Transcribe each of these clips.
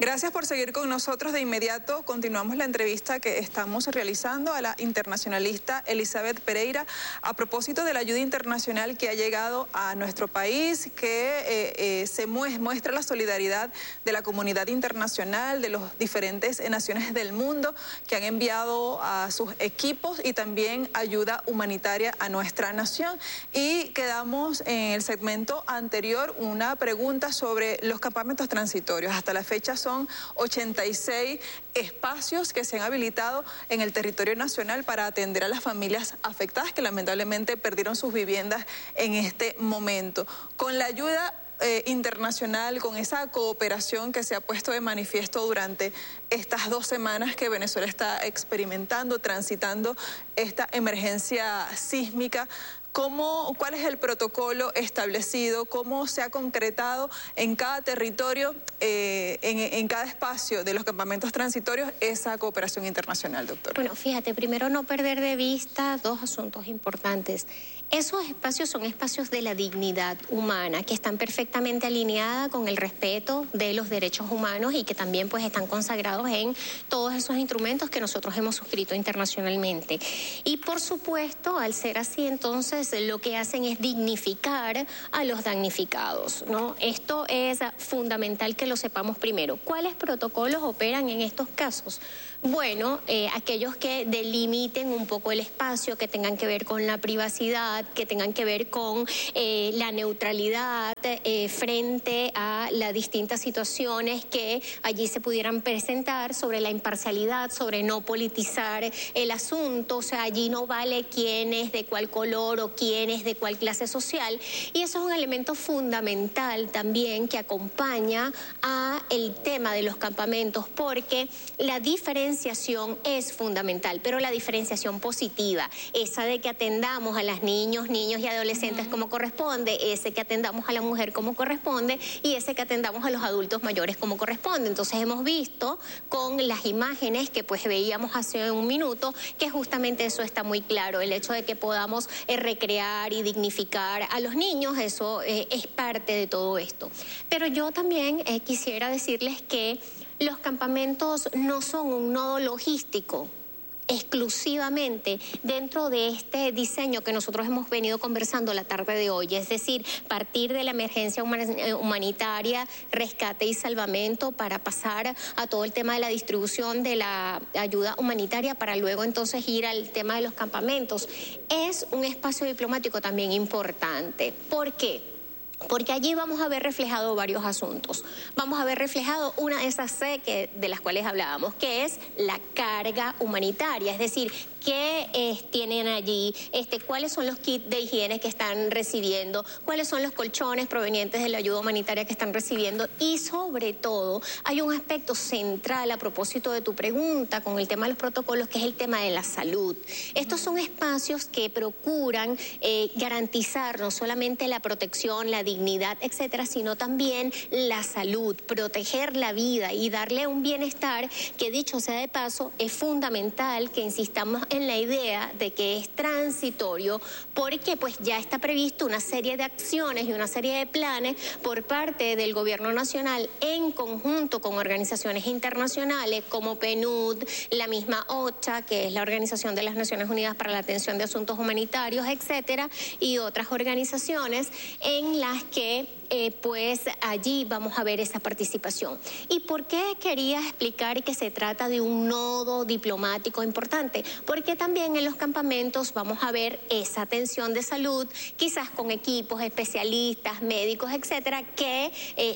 Gracias por seguir con nosotros. De inmediato continuamos la entrevista que estamos realizando a la internacionalista Elizabeth Pereira a propósito de la ayuda internacional que ha llegado a nuestro país, que se muestra la solidaridad de la comunidad internacional, de las diferentes naciones del mundo que han enviado a sus equipos y también ayuda humanitaria a nuestra nación. Y quedamos en el segmento anterior una pregunta sobre los campamentos transitorios. Hasta la fecha son 86 espacios que se han habilitado en el territorio nacional para atender a las familias afectadas que lamentablemente perdieron sus viviendas en este momento. Con la ayuda internacional, con esa cooperación que se ha puesto de manifiesto durante estas 2 semanas que Venezuela está experimentando, transitando esta emergencia sísmica, ¿cuál es el protocolo establecido? ¿Cómo se ha concretado en cada territorio, en cada espacio de los campamentos transitorios, esa cooperación internacional, doctor? Bueno, fíjate, primero no perder de vista 2 asuntos importantes. Esos espacios son espacios de la dignidad humana, que están perfectamente alineadas con el respeto de los derechos humanos y que también pues están consagrados en todos esos instrumentos que nosotros hemos suscrito internacionalmente. Y por supuesto, al ser así, entonces lo que hacen es dignificar a los damnificados, ¿no? Esto es fundamental que lo sepamos primero. ¿Cuáles protocolos operan en estos casos? Bueno, aquellos que delimiten un poco el espacio, que tengan que ver con la privacidad, que tengan que ver con la neutralidad frente a las distintas situaciones que allí se pudieran presentar, sobre la imparcialidad, sobre no politizar el asunto. O sea, allí no vale quién es de cuál color o quién es de cuál clase social, y eso es un elemento fundamental también que acompaña a el tema de los campamentos, porque la diferenciación es fundamental, pero la diferenciación positiva, esa de que atendamos a las niños y adolescentes como corresponde, ese que atendamos a la mujer como corresponde y ese que atendamos a los adultos mayores como corresponde. Entonces hemos visto con las imágenes que pues veíamos hace un minuto que justamente eso está muy claro, el hecho de que podamos recrear y dignificar a los niños, eso es parte de todo esto. Pero yo también quisiera decirles que los campamentos no son un nodo logístico exclusivamente dentro de este diseño que nosotros hemos venido conversando la tarde de hoy, es decir, partir de la emergencia humanitaria, rescate y salvamento para pasar a todo el tema de la distribución de la ayuda humanitaria para luego entonces ir al tema de los campamentos. Es un espacio diplomático también importante. ¿Por qué? Porque allí vamos a ver reflejado varios asuntos. Vamos a ver reflejado una de esas C de las cuales hablábamos, que es la carga humanitaria, es decir, ¿qué tienen allí? ¿Cuáles son los kits de higiene que están recibiendo? ¿Cuáles son los colchones provenientes de la ayuda humanitaria que están recibiendo? Y sobre todo, hay un aspecto central a propósito de tu pregunta con el tema de los protocolos, que es el tema de la salud. Estos son espacios que procuran garantizar no solamente la protección, la dignidad, etcétera, sino también la salud, proteger la vida y darle un bienestar que, dicho sea de paso, es fundamental que insistamos en la idea de que es transitorio, porque pues ya está previsto una serie de acciones y una serie de planes por parte del gobierno nacional en conjunto con organizaciones internacionales como PNUD, la misma OCHA, que es la Organización de las Naciones Unidas para la Atención de Asuntos Humanitarios, etcétera, y otras organizaciones en las que pues allí vamos a ver esa participación. ¿Y por qué quería explicar que se trata de un nodo diplomático importante? Porque también en los campamentos vamos a ver esa atención de salud, quizás con equipos, especialistas, médicos, etcétera, que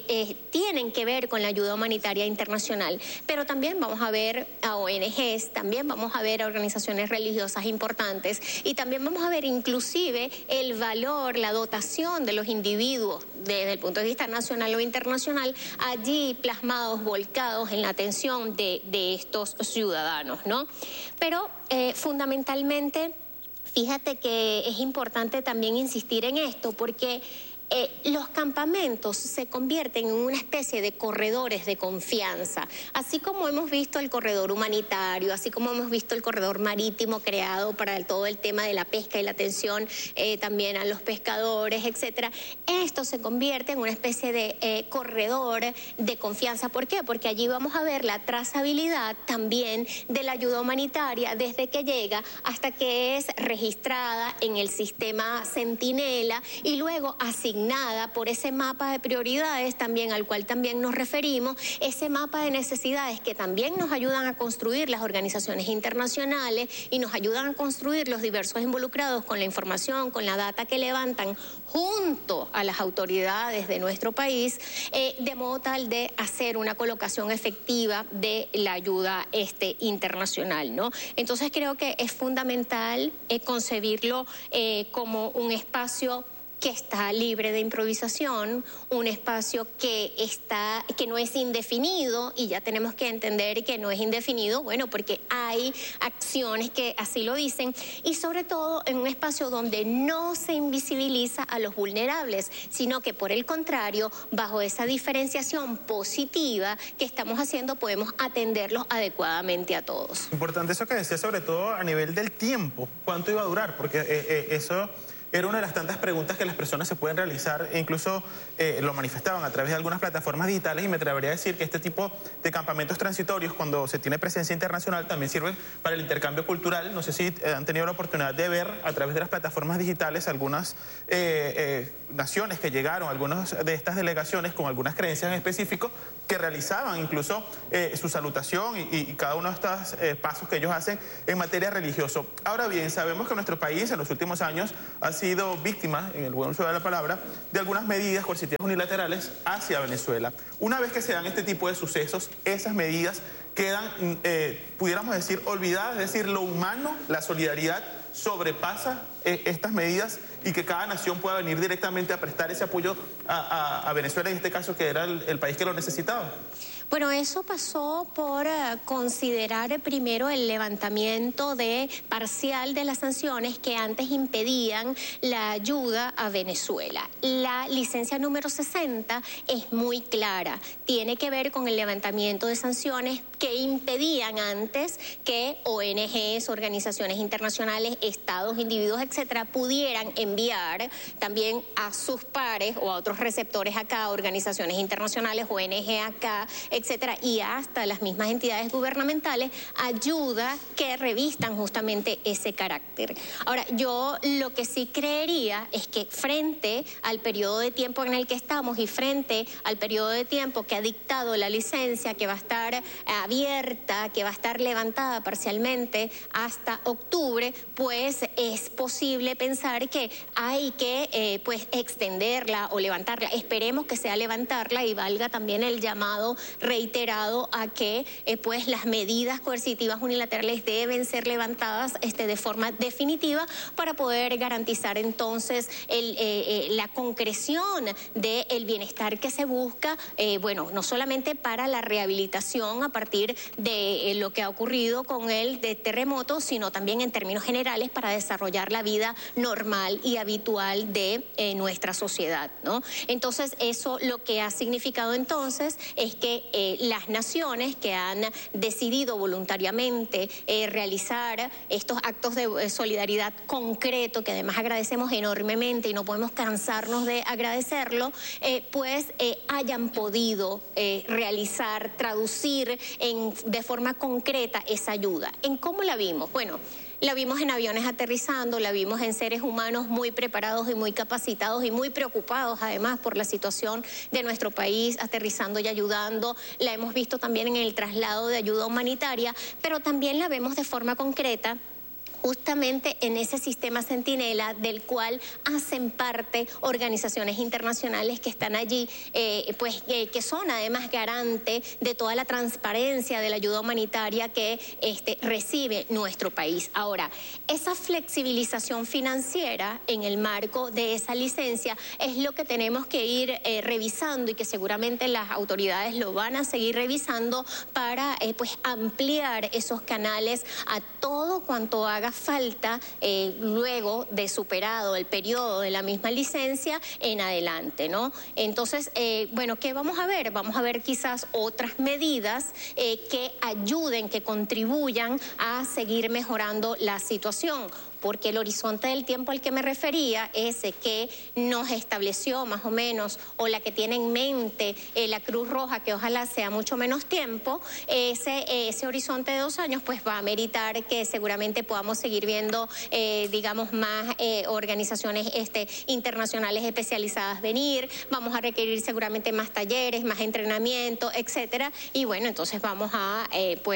tienen que ver con la ayuda humanitaria internacional. Pero también vamos a ver a ONGs, también vamos a ver a organizaciones religiosas importantes y también vamos a ver inclusive el valor, la dotación de los individuos desde el punto de vista nacional o internacional, allí plasmados, volcados en la atención de estos ciudadanos, ¿no? Pero fundamentalmente, fíjate que es importante también insistir en esto, porque los campamentos se convierten en una especie de corredores de confianza, así como hemos visto el corredor humanitario, así como hemos visto el corredor marítimo creado para todo el tema de la pesca y la atención también a los pescadores, etcétera. Esto se convierte en una especie de corredor de confianza. ¿Por qué? Porque allí vamos a ver la trazabilidad también de la ayuda humanitaria desde que llega hasta que es registrada en el sistema Centinela y luego asignada por ese mapa de prioridades también al cual también nos referimos, ese mapa de necesidades que también nos ayudan a construir las organizaciones internacionales y nos ayudan a construir los diversos involucrados con la información, con la data que levantan junto a las autoridades de nuestro país, de modo tal de hacer una colocación efectiva de la ayuda internacional, ¿no? Entonces creo que es fundamental concebirlo como un espacio que está libre de improvisación, un espacio que no es indefinido, y ya tenemos que entender que no es indefinido, bueno, porque hay acciones que así lo dicen, y sobre todo en un espacio donde no se invisibiliza a los vulnerables, sino que por el contrario, bajo esa diferenciación positiva que estamos haciendo, podemos atenderlos adecuadamente a todos. Importante eso que decía, sobre todo a nivel del tiempo, ¿cuánto iba a durar? Porque eso era una de las tantas preguntas que las personas se pueden realizar, e incluso lo manifestaban a través de algunas plataformas digitales, y me atrevería a decir que este tipo de campamentos transitorios, cuando se tiene presencia internacional, también sirven para el intercambio cultural. No sé si han tenido la oportunidad de ver a través de las plataformas digitales algunas naciones que llegaron, algunas de estas delegaciones con algunas creencias en específico, que realizaban incluso su salutación y cada uno de estos pasos que ellos hacen en materia religiosa. Ahora bien, sabemos que nuestro país en los últimos años ha sido víctima, en el buen uso de la palabra, de algunas medidas coercitivas unilaterales hacia Venezuela. Una vez que se dan este tipo de sucesos, esas medidas quedan, pudiéramos decir, olvidadas, es decir, lo humano, la solidaridad sobrepasa estas medidas, y que cada nación pueda venir directamente a prestar ese apoyo a Venezuela, en este caso que era el país que lo necesitaba. Bueno, eso pasó por considerar primero el levantamiento parcial de las sanciones que antes impedían la ayuda a Venezuela. La licencia número 60 es muy clara, tiene que ver con el levantamiento de sanciones que impedían antes que ONGs, organizaciones internacionales, estados, individuos, etcétera, pudieran enviar también a sus pares o a otros receptores acá, organizaciones internacionales, ONG acá, etcétera, y hasta las mismas entidades gubernamentales, ayuda que revistan justamente ese carácter. Ahora, yo lo que sí creería es que frente al periodo de tiempo en el que estamos y frente al periodo de tiempo que ha dictado la licencia, que va a estar abierta, que va a estar levantada parcialmente hasta octubre, pues es posible pensar que hay que pues extenderla o levantarla. Esperemos que sea levantarla, y valga también el llamado reiterado a que pues las medidas coercitivas unilaterales deben ser levantadas de forma definitiva para poder garantizar entonces la concreción del bienestar que se busca, bueno, no solamente para la rehabilitación a partir de lo que ha ocurrido con el terremoto, sino también en términos generales para desarrollar la vida normal y habitual de nuestra sociedad, ¿no? Entonces, eso lo que ha significado entonces es que las naciones que han decidido voluntariamente realizar estos actos de solidaridad concreto, que además agradecemos enormemente y no podemos cansarnos de agradecerlo, pues hayan podido realizar, traducir de forma concreta esa ayuda. ¿En cómo la vimos? Bueno, la vimos en aviones aterrizando, la vimos en seres humanos muy preparados y muy capacitados y muy preocupados además por la situación de nuestro país, aterrizando y ayudando. La hemos visto también en el traslado de ayuda humanitaria, pero también la vemos de forma concreta justamente en ese sistema Centinela del cual hacen parte organizaciones internacionales que están allí, que son además garante de toda la transparencia de la ayuda humanitaria que recibe nuestro país. Ahora, esa flexibilización financiera en el marco de esa licencia es lo que tenemos que ir revisando, y que seguramente las autoridades lo van a seguir revisando para ampliar esos canales a todo cuanto haga falta luego de superado el periodo de la misma licencia en adelante, ¿no? Entonces, bueno, ¿qué vamos a ver? Vamos a ver quizás otras medidas que ayuden, que contribuyan a seguir mejorando la situación, porque el horizonte del tiempo al que me refería, ese que nos estableció más o menos, o la que tiene en mente la Cruz Roja, que ojalá sea mucho menos tiempo, ese horizonte de 2 años pues va a meritar que seguramente podamos seguir viendo, digamos, más organizaciones internacionales especializadas venir, vamos a requerir seguramente más talleres, más entrenamiento, etcétera, y bueno, entonces vamos a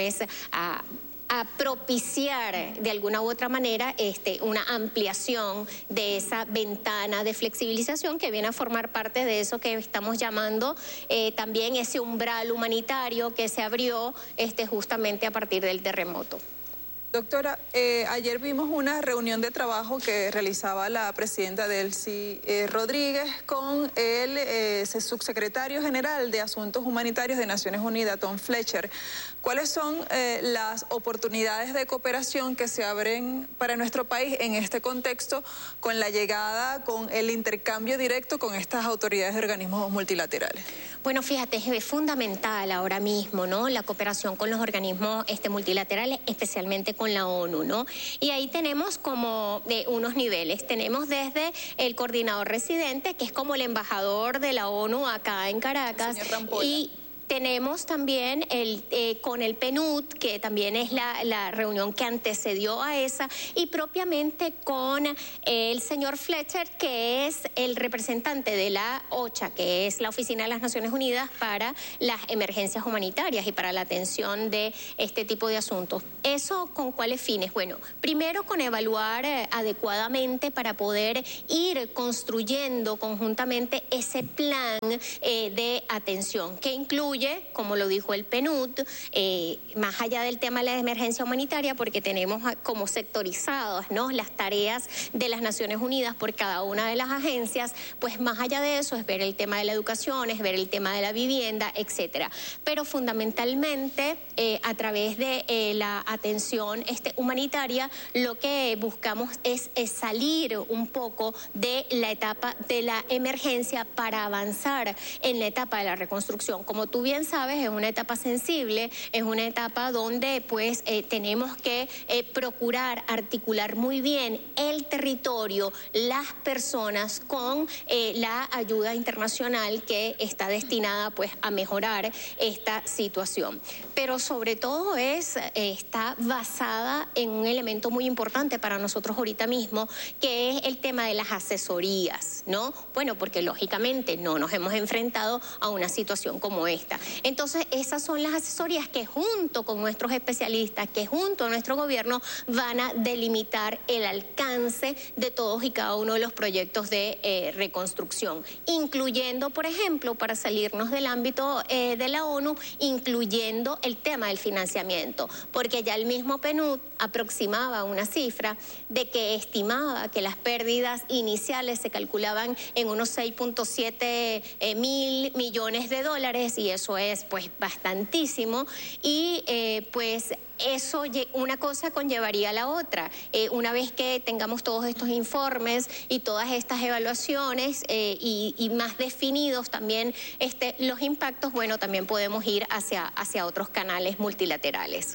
propiciar de alguna u otra manera una ampliación de esa ventana de flexibilización que viene a formar parte de eso que estamos llamando también ese umbral humanitario que se abrió justamente a partir del terremoto. Doctora, ayer vimos una reunión de trabajo que realizaba la presidenta Delcy Rodríguez con el subsecretario general de Asuntos Humanitarios de Naciones Unidas, Tom Fletcher. ¿Cuáles son las oportunidades de cooperación que se abren para nuestro país en este contexto con la llegada, con el intercambio directo con estas autoridades de organismos multilaterales? Bueno, fíjate, es fundamental ahora mismo, ¿no?, la cooperación con los organismos multilaterales, especialmente con la ONU, ¿no? Y ahí tenemos como unos niveles. Tenemos desde el coordinador residente, que es como el embajador de la ONU acá en Caracas, y tenemos también con el PNUD, que también es la reunión que antecedió a esa, y propiamente con el señor Fletcher, que es el representante de la OCHA, que es la Oficina de las Naciones Unidas para las Emergencias Humanitarias y para la atención de este tipo de asuntos. ¿Eso con cuáles fines? Bueno, primero con evaluar adecuadamente para poder ir construyendo conjuntamente ese plan de atención, que incluye, como lo dijo el PNUD, más allá del tema de la emergencia humanitaria, porque tenemos como sectorizadas, ¿no?, las tareas de las Naciones Unidas por cada una de las agencias, pues más allá de eso es ver el tema de la educación, es ver el tema de la vivienda, etcétera. Pero fundamentalmente, a través de la atención humanitaria, lo que buscamos es salir un poco de la etapa de la emergencia para avanzar en la etapa de la reconstrucción. Como tú bien sabes, es una etapa sensible, es una etapa donde pues tenemos que procurar articular muy bien el territorio, las personas con la ayuda internacional que está destinada pues a mejorar esta situación. Pero sobre todo está basada en un elemento muy importante para nosotros ahorita mismo, que es el tema de las asesorías, ¿no? Bueno, porque lógicamente no nos hemos enfrentado a una situación como esta. Entonces, esas son las asesorías que junto con nuestros especialistas, que junto a nuestro gobierno van a delimitar el alcance de todos y cada uno de los proyectos de reconstrucción, incluyendo, por ejemplo, para salirnos del ámbito de la ONU, incluyendo el tema del financiamiento, porque ya el mismo PNUD aproximaba una cifra de que estimaba que las pérdidas iniciales se calculaban en unos 6.7 mil millones de dólares, y eso es pues bastantísimo, y pues eso, una cosa conllevaría a la otra. Una vez que tengamos todos estos informes y todas estas evaluaciones y más definidos también los impactos, bueno, también podemos ir hacia otros canales multilaterales.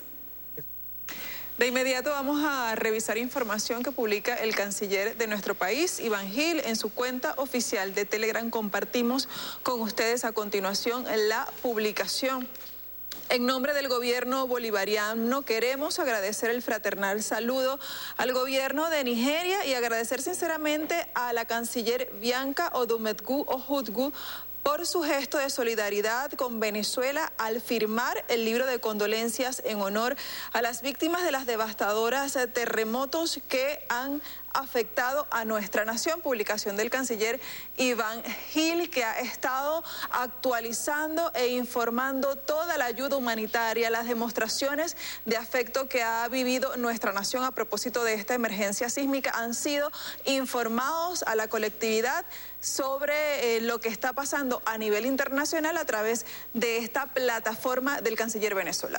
De inmediato vamos a revisar información que publica el canciller de nuestro país, Iván Gil, en su cuenta oficial de Telegram. Compartimos con ustedes a continuación la publicación. En nombre del gobierno bolivariano queremos agradecer el fraternal saludo al gobierno de Nigeria y agradecer sinceramente a la canciller Bianca Odumegwu Ojukwu por su gesto de solidaridad con Venezuela al firmar el libro de condolencias en honor a las víctimas de las devastadoras terremotos que han afectado a nuestra nación. Publicación del canciller Iván Gil, que ha estado actualizando e informando toda la ayuda humanitaria, las demostraciones de afecto que ha vivido nuestra nación a propósito de esta emergencia sísmica. Han sido informados a la colectividad sobre lo que está pasando a nivel internacional a través de esta plataforma del canciller venezolano.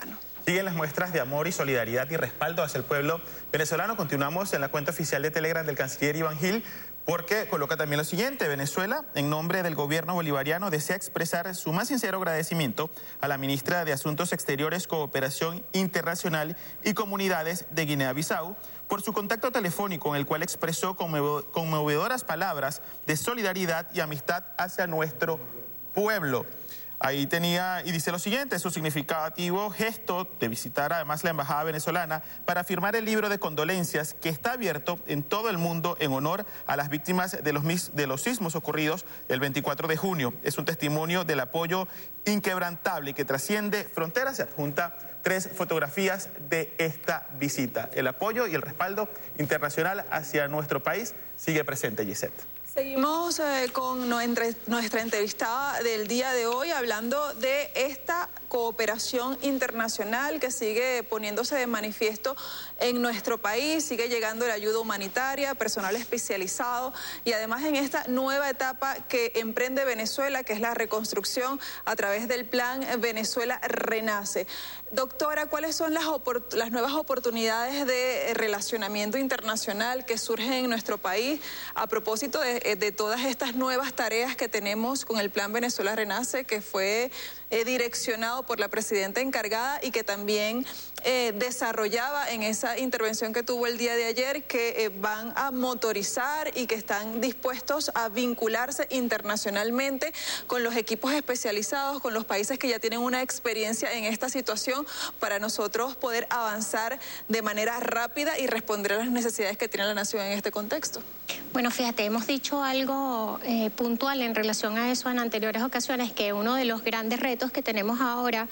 Siguen las muestras de amor y solidaridad y respaldo hacia el pueblo venezolano. Continuamos en la cuenta oficial de Telegram del canciller Iván Gil, porque coloca también lo siguiente: Venezuela, en nombre del gobierno bolivariano, desea expresar su más sincero agradecimiento a la ministra de Asuntos Exteriores, Cooperación Internacional y Comunidades de Guinea-Bissau por su contacto telefónico, en el cual expresó conmovedoras palabras de solidaridad y amistad hacia nuestro pueblo. Ahí tenía y dice lo siguiente: su significativo gesto de visitar además la embajada venezolana para firmar el libro de condolencias que está abierto en todo el mundo en honor a las víctimas de los sismos ocurridos el 24 de junio. Es un testimonio del apoyo inquebrantable que trasciende fronteras. Se adjunta 3 fotografías de esta visita. El apoyo y el respaldo internacional hacia nuestro país sigue presente, Gisette. Seguimos con nuestra entrevistada del día de hoy, hablando de esta cooperación internacional que sigue poniéndose de manifiesto en nuestro país. Sigue llegando la ayuda humanitaria, personal especializado, y además en esta nueva etapa que emprende Venezuela, que es la reconstrucción a través del plan Venezuela Renace. Doctora, ¿cuáles son las nuevas oportunidades de relacionamiento internacional que surgen en nuestro país a propósito de todas estas nuevas tareas que tenemos con el plan Venezuela Renace, que fue direccionado por la presidenta encargada y que también desarrollaba en esa intervención que tuvo el día de ayer, que van a motorizar y que están dispuestos a vincularse internacionalmente con los equipos especializados, con los países que ya tienen una experiencia en esta situación, para nosotros poder avanzar de manera rápida y responder a las necesidades que tiene la nación en este contexto? Bueno, fíjate, hemos dicho algo puntual en relación a eso en anteriores ocasiones, que uno de los grandes retos que tenemos ahora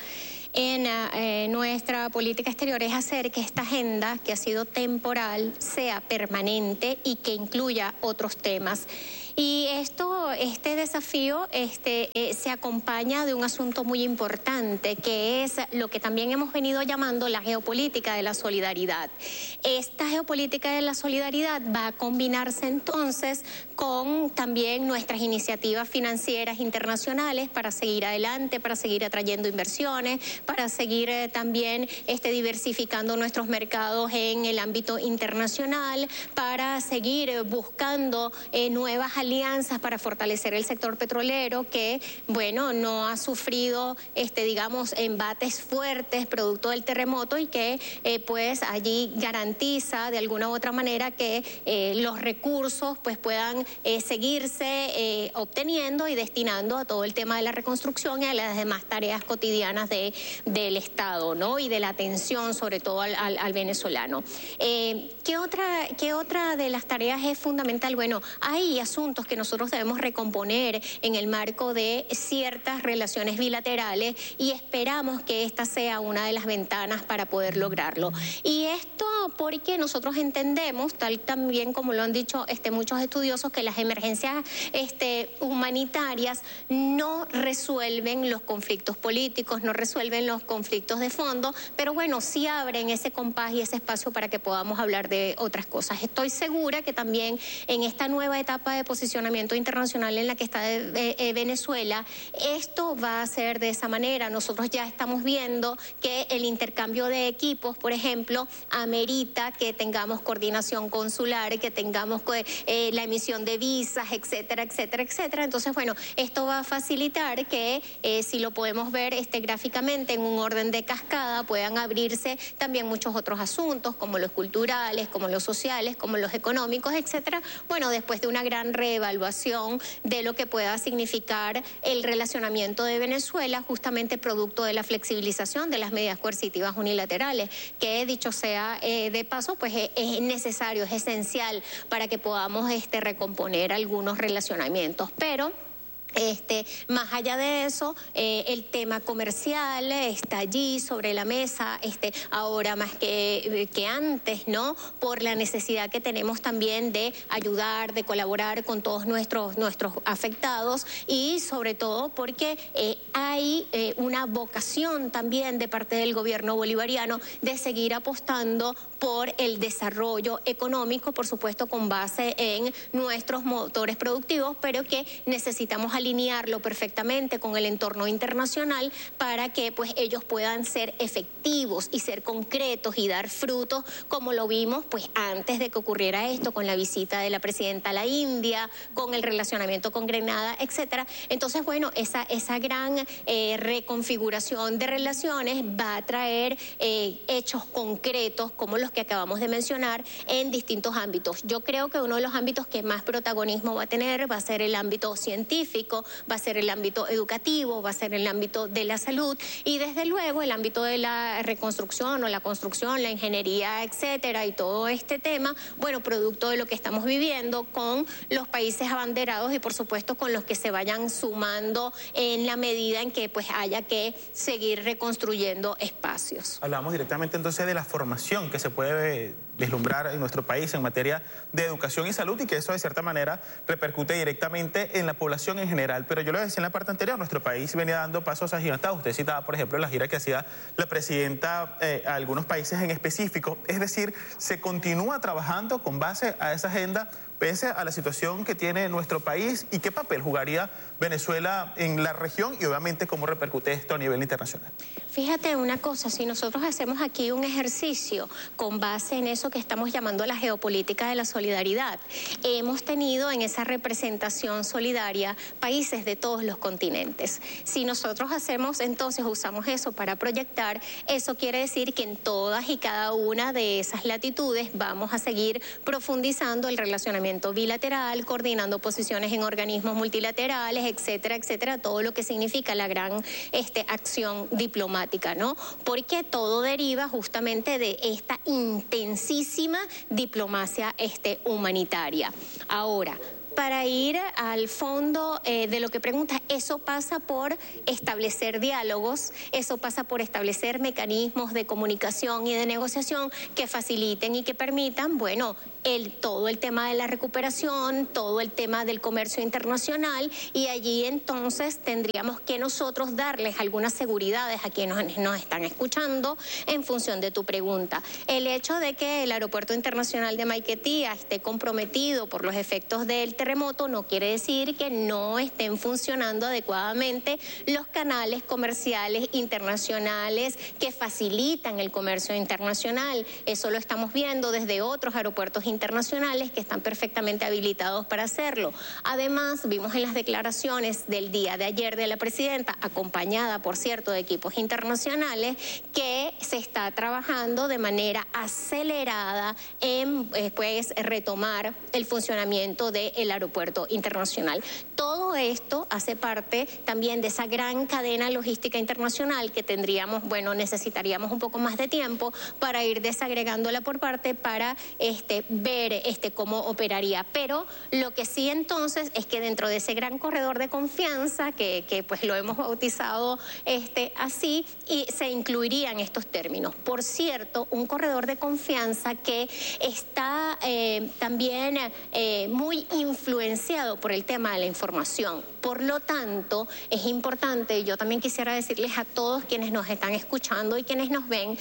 en nuestra política exterior es hacer que esta agenda, que ha sido temporal, sea permanente y que incluya otros temas. Y este desafío se acompaña de un asunto muy importante, que es lo que también hemos venido llamando la geopolítica de la solidaridad. Esta geopolítica de la solidaridad va a combinarse entonces con también nuestras iniciativas financieras internacionales para seguir adelante, para seguir atrayendo inversiones, para seguir también diversificando nuestros mercados en el ámbito internacional, para seguir buscando nuevas alianzas para fortalecer el sector petrolero, que, bueno, no ha sufrido, digamos, embates fuertes producto del terremoto, y que, pues, allí garantiza de alguna u otra manera que los recursos, pues, puedan seguirse obteniendo y destinando a todo el tema de la reconstrucción y a las demás tareas cotidianas del Estado, ¿no? Y de la atención, sobre todo, al venezolano. ¿Qué otra de las tareas es fundamental? Bueno, hay asuntos que nosotros debemos recomponer en el marco de ciertas relaciones bilaterales, y esperamos que esta sea una de las ventanas para poder lograrlo. Y esto porque nosotros entendemos, tal también como lo han dicho muchos estudiosos, que las emergencias humanitarias no resuelven los conflictos políticos, no resuelven los conflictos de fondo, pero bueno, sí abren ese compás y ese espacio para que podamos hablar de otras cosas. Estoy segura que también en esta nueva etapa de posicionamiento internacional en la que está Venezuela, esto va a ser de esa manera. Nosotros ya estamos viendo que el intercambio de equipos, por ejemplo, amerita que tengamos coordinación consular, que tengamos la emisión de visas, etcétera, etcétera, etcétera. Entonces, bueno, esto va a facilitar que, si lo podemos ver gráficamente en un orden de cascada, puedan abrirse también muchos otros asuntos, como los culturales, como los sociales, como los económicos, etcétera. Bueno, después de una gran reevaluación de lo que pueda significar el relacionamiento de Venezuela, justamente producto de la flexibilización de las medidas coercitivas unilaterales, que, dicho sea de paso, pues es necesario, es esencial para que podamos recomponer algunos relacionamientos. Pero más allá de eso, el tema comercial está allí sobre la mesa, ahora más que antes, ¿no? Por la necesidad que tenemos también de ayudar, de colaborar con todos nuestros afectados, y sobre todo porque hay una vocación también de parte del gobierno bolivariano de seguir apostando por el desarrollo económico, por supuesto con base en nuestros motores productivos, pero que necesitamos alinearlo perfectamente con el entorno internacional para que pues ellos puedan ser efectivos y ser concretos y dar frutos, como lo vimos pues antes de que ocurriera esto, con la visita de la presidenta a la India, con el relacionamiento con Grenada, etcétera. Entonces, bueno, esa gran reconfiguración de relaciones va a traer hechos concretos como los que acabamos de mencionar en distintos ámbitos. Yo creo que uno de los ámbitos que más protagonismo va a tener va a ser el ámbito científico, va a ser el ámbito educativo, va a ser el ámbito de la salud y desde luego el ámbito de la reconstrucción o la construcción, la ingeniería, etcétera, y todo este tema, bueno, producto de lo que estamos viviendo con los países abanderados y por supuesto con los que se vayan sumando en la medida en que pues haya que seguir reconstruyendo espacios. Hablamos directamente entonces de la formación que se puede vislumbrar en nuestro país en materia de educación y salud y que eso de cierta manera repercute directamente en la población en general. Pero yo lo decía en la parte anterior, nuestro país venía dando pasos agigantados. Usted citaba, por ejemplo, la gira que hacía la presidenta a algunos países en específico. Es decir, se continúa trabajando con base a esa agenda pese a la situación que tiene nuestro país y qué papel jugaría Venezuela en la región y obviamente cómo repercute esto a nivel internacional. Fíjate una cosa, si nosotros hacemos aquí un ejercicio con base en eso que estamos llamando la geopolítica de la solidaridad, hemos tenido en esa representación solidaria países de todos los continentes. Si nosotros hacemos entonces, usamos eso para proyectar, eso quiere decir que en todas y cada una de esas latitudes vamos a seguir profundizando el relacionamiento bilateral, coordinando posiciones en organismos multilaterales, etcétera, etcétera, todo lo que significa la gran acción diplomática, ¿no? Porque todo deriva justamente de esta intensísima diplomacia humanitaria. Ahora, para ir al fondo de lo que preguntas, eso pasa por establecer diálogos, eso pasa por establecer mecanismos de comunicación y de negociación que faciliten y que permitan, bueno, todo el tema de la recuperación, todo el tema del comercio internacional y allí entonces tendríamos que nosotros darles algunas seguridades a quienes nos están escuchando en función de tu pregunta. El hecho de que el Aeropuerto Internacional de Maiquetía esté comprometido por los efectos del terremoto no quiere decir que no estén funcionando adecuadamente los canales comerciales internacionales que facilitan el comercio internacional. Eso lo estamos viendo desde otros aeropuertos internacionales que están perfectamente habilitados para hacerlo. Además, vimos en las declaraciones del día de ayer de la presidenta, acompañada, por cierto, de equipos internacionales, que se está trabajando de manera acelerada en retomar el funcionamiento del aeropuerto internacional. Todo esto hace parte también de esa gran cadena logística internacional que tendríamos, bueno, necesitaríamos un poco más de tiempo para ir desagregándola por parte para ver cómo operaría. Pero lo que sí entonces es que dentro de ese gran corredor de confianza que pues lo hemos bautizado así, y se incluirían estos términos. Por cierto, un corredor de confianza que está también muy influenciado por el tema de la información. Por lo tanto, es importante, y yo también quisiera decirles a todos quienes nos están escuchando y quienes nos ven,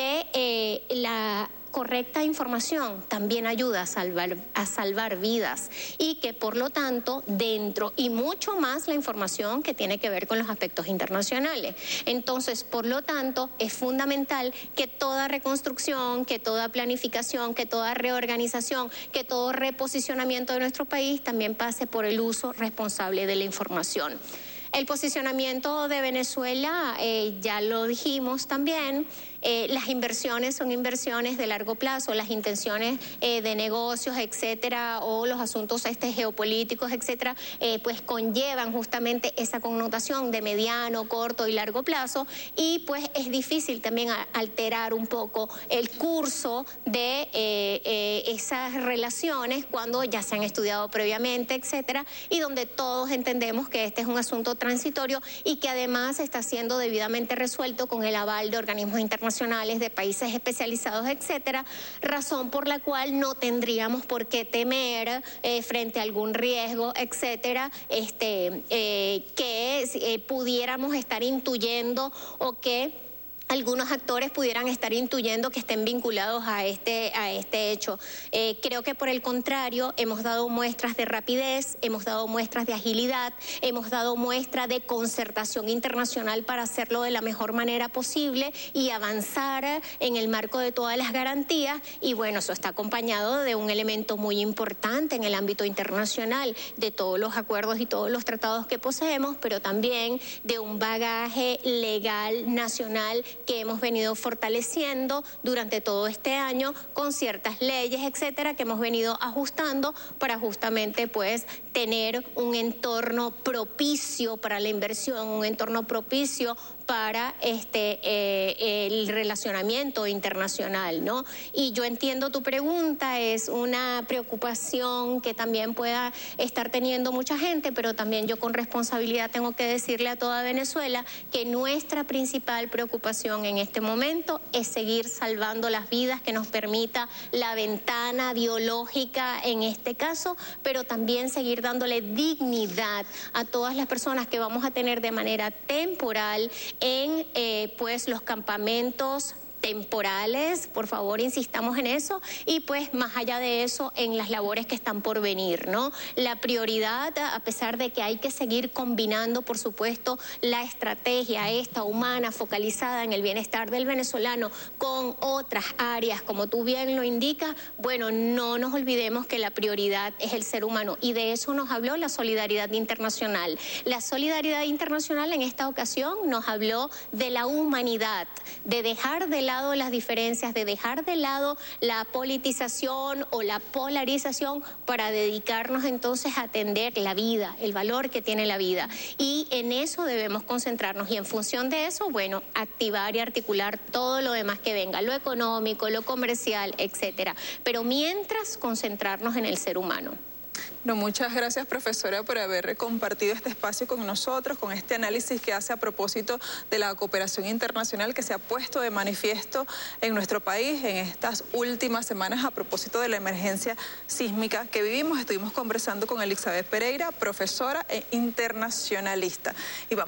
que la correcta información también ayuda a salvar vidas y que por lo tanto dentro y mucho más la información que tiene que ver con los aspectos internacionales. Entonces, por lo tanto, es fundamental que toda reconstrucción, que toda planificación, que toda reorganización, que todo reposicionamiento de nuestro país también pase por el uso responsable de la información. El posicionamiento de Venezuela, ya lo dijimos también, las inversiones son inversiones de largo plazo, las intenciones de negocios, etcétera, o los asuntos geopolíticos, etcétera, pues conllevan justamente esa connotación de mediano, corto y largo plazo, y pues es difícil también alterar un poco el curso de esas relaciones cuando ya se han estudiado previamente, etcétera, y donde todos entendemos que este es un asunto transitorio y que además está siendo debidamente resuelto con el aval de organismos internacionales, de países especializados, etcétera, razón por la cual no tendríamos por qué temer frente a algún riesgo, etcétera, que pudiéramos estar intuyendo o que algunos actores pudieran estar intuyendo que estén vinculados a este hecho. Creo que por el contrario, hemos dado muestras de rapidez, hemos dado muestras de agilidad, hemos dado muestra de concertación internacional para hacerlo de la mejor manera posible y avanzar en el marco de todas las garantías. Y bueno, eso está acompañado de un elemento muy importante en el ámbito internacional, de todos los acuerdos y todos los tratados que poseemos, pero también de un bagaje legal nacional que hemos venido fortaleciendo durante todo este año con ciertas leyes, etcétera, que hemos venido ajustando para justamente pues tener un entorno propicio para la inversión, un entorno propicio para el relacionamiento internacional, ¿no? Y yo entiendo tu pregunta, es una preocupación que también pueda estar teniendo mucha gente, pero también yo con responsabilidad tengo que decirle a toda Venezuela que nuestra principal preocupación en este momento es seguir salvando las vidas que nos permita la ventana biológica en este caso, pero también seguir dándole dignidad a todas las personas que vamos a tener de manera temporal en pues los campamentos temporales, por favor insistamos en eso, y pues más allá de eso en las labores que están por venir, ¿no? La prioridad, a pesar de que hay que seguir combinando, por supuesto, la estrategia esta humana focalizada en el bienestar del venezolano con otras áreas, como tú bien lo indicas, bueno, no nos olvidemos que la prioridad es el ser humano, y de eso nos habló la solidaridad internacional. La solidaridad internacional en esta ocasión nos habló de la humanidad, de dejar de lado las diferencias, de dejar de lado la politización o la polarización para dedicarnos entonces a atender la vida, el valor que tiene la vida. Y en eso debemos concentrarnos y en función de eso, bueno, activar y articular todo lo demás que venga, lo económico, lo comercial, etcétera. Pero mientras concentrarnos en el ser humano. No, muchas gracias, profesora, por haber compartido este espacio con nosotros, con este análisis que hace a propósito de la cooperación internacional que se ha puesto de manifiesto en nuestro país en estas últimas semanas a propósito de la emergencia sísmica que vivimos. Estuvimos conversando con Elizabeth Pereira, profesora e internacionalista. Y vamos